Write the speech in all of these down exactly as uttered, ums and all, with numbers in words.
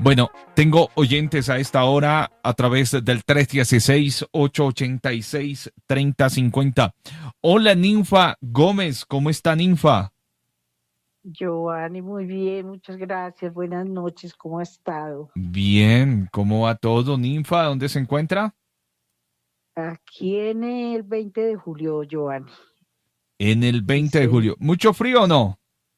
Bueno, tengo oyentes a esta hora a través del tres uno seis, ocho ocho seis, tres cero cinco cero. Hola, Ninfa Gómez, ¿cómo está, Ninfa? Giovanni, muy bien, muchas gracias. Buenas noches, ¿cómo ha estado? Bien, ¿cómo va todo, Ninfa? ¿Dónde se encuentra? Aquí en el veinte de julio, Giovanni. En el Sí, veinte de señor. julio. ¿Mucho frío o no?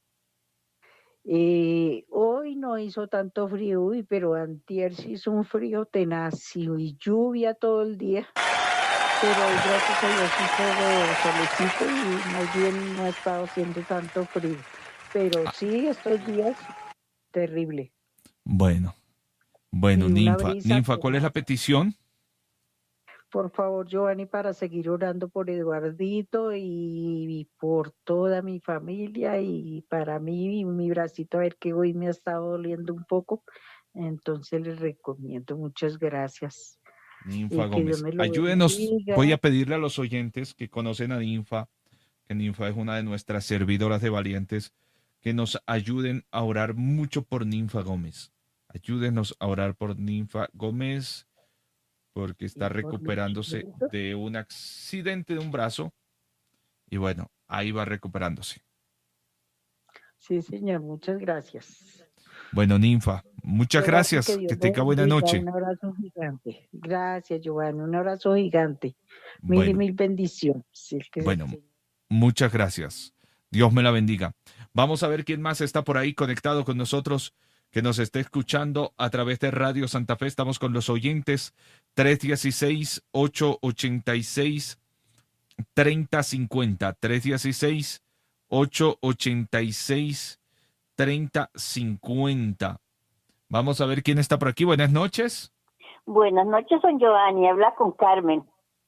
Eh, hoy no hizo tanto frío, uy, pero antier sí hizo un frío tenaz y y lluvia todo el día. Pero hoy, gracias a Dios, hizo solecito y más bien no ha estado haciendo tanto frío. Pero sí, estos días, terrible. Bueno, bueno, Y una Ninfa. brisa Ninfa, ¿cuál es la tenaz. petición? Por favor, Giovanni, para seguir orando por Eduardito y, y por toda mi familia y para mí, y mi bracito, a ver que hoy me ha estado doliendo un poco. Entonces les recomiendo, muchas gracias. Ninfa Y que Dios Gómez. me lo Ayúdenos. bendiga. Voy a pedirle a los oyentes que conocen a Ninfa, que Ninfa es una de nuestras servidoras de valientes, que nos ayuden a orar mucho por Ninfa Gómez. Ayúdenos a orar por Ninfa Gómez porque Y está por los recuperándose chiquitos. de un accidente de un brazo y bueno, ahí va recuperándose. Sí, señor, muchas gracias. Bueno, Ninfa, muchas Giovanni, que gracias. Dios Que lo tenga buena bendiga. noche. Un abrazo gigante. Gracias, Giovanni. Un abrazo gigante. Mil y Bueno, mil bendiciones. Sí, que el bueno, Señor. muchas gracias. Dios me la bendiga. Vamos a ver quién más está por ahí conectado con nosotros, que nos esté escuchando a través de Radio Santa Fe. Estamos con los oyentes tres uno seis, ocho ocho seis, tres cero cinco cero. tres uno seis, ocho ocho seis, tres cero cinco cero. Vamos a ver quién está por aquí. Buenas noches. Buenas noches, son Giovanni, habla con Carmen.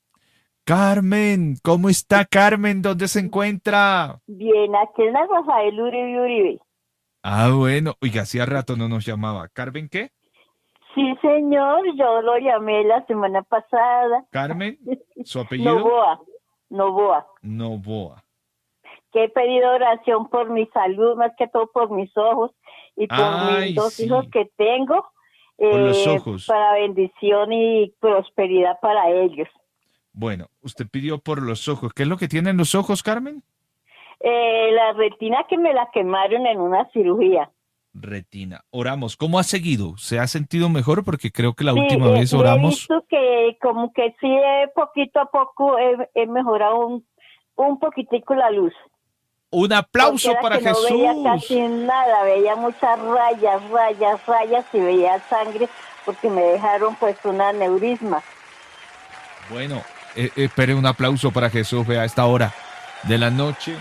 Carmen, ¿cómo está Carmen? ¿Dónde se encuentra? Bien, aquí es la Rafael Uribe Uribe. Ah, bueno. Oiga, hacía rato no nos llamaba. ¿Carmen qué? Sí, señor, yo lo llamé la semana pasada. Carmen, ¿su apellido? Novoa, Novoa. Novoa. Que he pedido oración por mi salud, más que todo por mis ojos y por mis Ay, dos hijos sí, que tengo, por los eh, ojos. para bendición y prosperidad para ellos. Bueno, usted pidió por los ojos. ¿Qué es lo que tienen los ojos, Carmen? Eh, la retina que me la quemaron en una cirugía. Retina. Oramos. ¿Cómo ha seguido? ¿Se ha sentido mejor? Porque creo que la Sí, última eh, vez y he oramos. visto que como que sí, eh, poquito a poco he, he mejorado un, un poquitico la luz. Un Porque aplauso era para que no veía Jesús. casi nada, veía muchas rayas, rayas, rayas y veía sangre porque me dejaron pues una aneurisma. Bueno, eh, espere un aplauso para Jesús. Vea, a esta hora de la noche.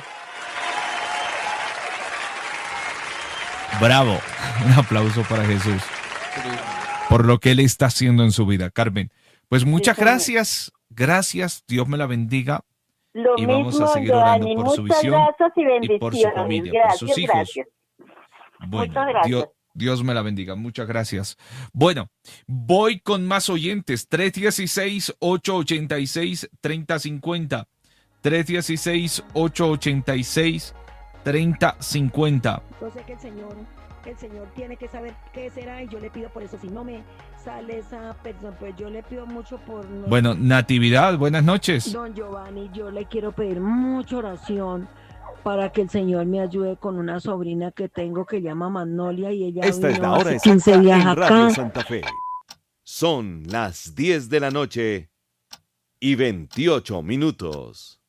Bravo. Un aplauso para Jesús por lo que Él está haciendo en su vida. Carmen, pues Sí, muchas señor. gracias. Gracias. Dios me la bendiga. Lo Y vamos a mismo, seguir orando Giovanni, por su muchas visión gracias y y por su bendiciones. familia, por sus Gracias, hijos. gracias. Bueno, Muchas Dios, gracias. Dios me la bendiga. Muchas gracias. Bueno, voy con más oyentes. tres uno seis, ocho ocho seis, tres cero cinco cero. tres uno seis, ocho ocho seis, tres cero cinco cero. Yo sé que el Señor, el Señor tiene que saber qué será y yo le pido por eso. Si no me sale esa persona, pues yo le pido mucho por nuestro Bueno, Natividad, buenas noches. don Giovanni. Yo le quiero pedir mucha oración para que el Señor me ayude con una sobrina que tengo que llama Magnolia y ella Esta es la vino hora hace quince exacta días en Radio acá. Santa Fe. Son las diez de la noche y veintiocho minutos.